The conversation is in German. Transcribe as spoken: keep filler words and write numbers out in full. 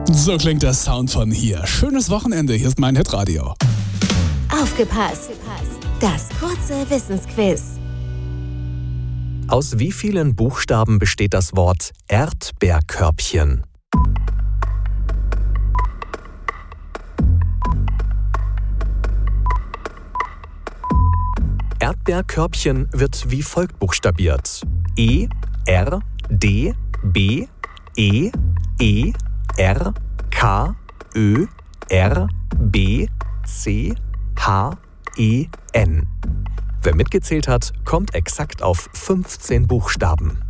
So klingt der Sound von hier. Schönes Wochenende, hier ist mein Hitradio. Aufgepasst! Das kurze Wissensquiz. Aus wie vielen Buchstaben besteht das Wort Erdbeerkörbchen? Erdbeerkörbchen wird wie folgt buchstabiert: E, R, D, B, E, E, R, K, Ö, R, B, C, H, E, N. Wer mitgezählt hat, kommt exakt auf fünfzehn Buchstaben.